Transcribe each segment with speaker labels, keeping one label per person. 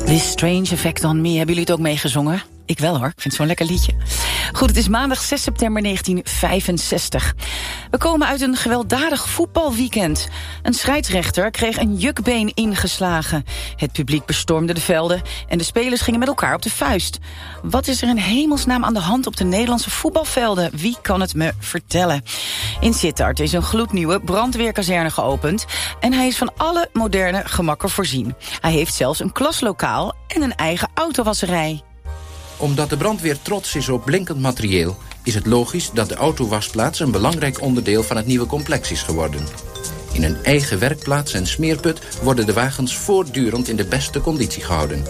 Speaker 1: This Strange Effect on Me. Hebben jullie het ook meegezongen? Ik wel hoor, ik vind het zo'n lekker liedje. Goed, het is maandag 6 september 1965. We komen uit een gewelddadig voetbalweekend. Een scheidsrechter kreeg een jukbeen ingeslagen. Het publiek bestormde de velden en de spelers gingen met elkaar op de vuist. Wat is er in hemelsnaam aan de hand op de Nederlandse voetbalvelden? Wie kan het me vertellen? In Sittard is een gloednieuwe brandweerkazerne geopend en hij is van alle moderne gemakken voorzien. Hij heeft zelfs een klaslokaal en een eigen autowasserij.
Speaker 2: Omdat de brandweer trots is op blinkend materieel, is het logisch dat de autowasplaats een belangrijk onderdeel van het nieuwe complex is geworden. In een eigen werkplaats en smeerput worden de wagens voortdurend in de beste conditie gehouden.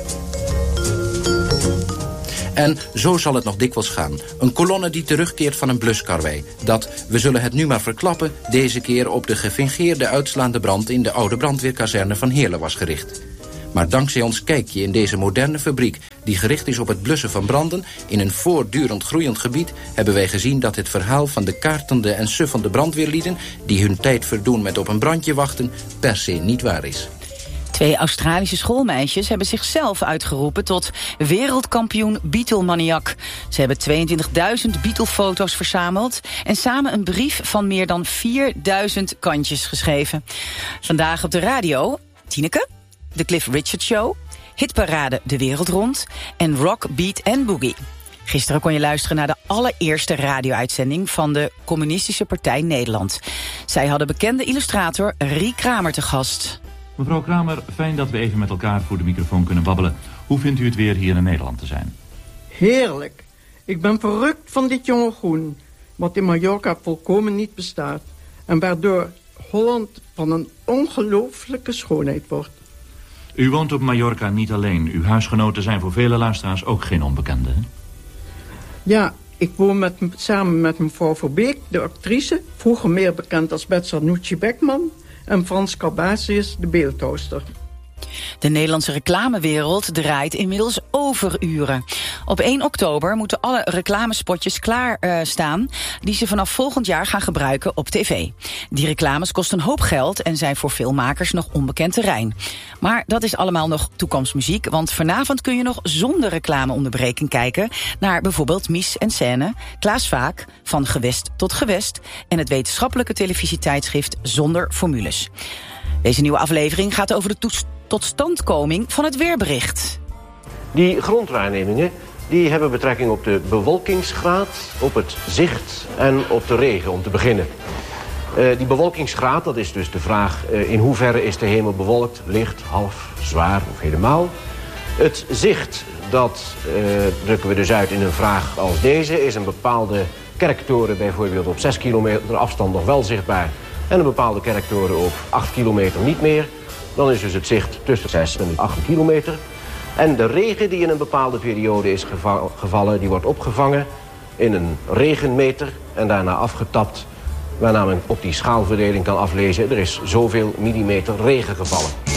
Speaker 2: En zo zal het nog dikwijls gaan. Een kolonne die terugkeert van een bluskarwei. Dat, we zullen het nu maar verklappen, deze keer op de gefingeerde uitslaande brand in de oude brandweerkazerne van Heerlen was gericht. Maar dankzij ons kijkje in deze moderne fabriek, die gericht is op het blussen van branden in een voortdurend groeiend gebied, hebben wij gezien dat het verhaal van de kaartende en suffende brandweerlieden, die hun tijd verdoen met op een brandje wachten, per se niet waar is.
Speaker 1: 2 Australische schoolmeisjes hebben zichzelf uitgeroepen tot wereldkampioen Beatlemaniak. Ze hebben 22.000 Beatle-foto's verzameld en samen een brief van meer dan 4.000 kantjes geschreven. Vandaag op de radio, Tineke, de Cliff Richard Show, hitparade De Wereld Rond en Rock, Beat en Boogie. Gisteren kon je luisteren naar de allereerste radio-uitzending van de Communistische Partij Nederland. Zij hadden bekende illustrator Rie Kramer te gast.
Speaker 3: Mevrouw Kramer, fijn dat we even met elkaar voor de microfoon kunnen babbelen. Hoe vindt u het weer hier in Nederland te zijn?
Speaker 4: Heerlijk. Ik ben verrukt van dit jonge groen, wat in Mallorca volkomen niet bestaat. En waardoor Holland van een ongelooflijke schoonheid wordt.
Speaker 3: U woont op Mallorca niet alleen. Uw huisgenoten zijn voor vele luisteraars ook geen onbekenden, hè?
Speaker 4: Ja, ik woon samen met mevrouw Verbeek, de actrice, vroeger meer bekend als Betsy Nucci-Beckman, en Frans Carbasius, de beeldhouster.
Speaker 1: De Nederlandse reclamewereld draait inmiddels overuren. Op 1 oktober moeten alle reclamespotjes klaarstaan die ze vanaf volgend jaar gaan gebruiken op tv. Die reclames kosten een hoop geld en zijn voor veel makers nog onbekend terrein. Maar dat is allemaal nog toekomstmuziek, want vanavond kun je nog zonder reclameonderbreking kijken naar bijvoorbeeld Mies en Scène, Klaas Vaak, Van Gewest tot Gewest en het wetenschappelijke televisietijdschrift Zonder Formules. Deze nieuwe aflevering gaat over de totstandkoming van het weerbericht.
Speaker 5: Die grondwaarnemingen die hebben betrekking op de bewolkingsgraad, op het zicht en op de regen, om te beginnen. Die bewolkingsgraad, dat is dus de vraag in hoeverre is de hemel bewolkt, licht, half, zwaar of helemaal. Het zicht, dat drukken we dus uit in een vraag als deze. Is een bepaalde kerktoren bijvoorbeeld op 6 kilometer afstand nog wel zichtbaar en een bepaalde kerktoren op 8 kilometer niet meer, dan is dus het zicht tussen 6 en 8 kilometer. En de regen die in een bepaalde periode is gevallen, die wordt opgevangen in een regenmeter en daarna afgetapt, waarna men op die schaalverdeling kan aflezen, er is zoveel millimeter regen gevallen.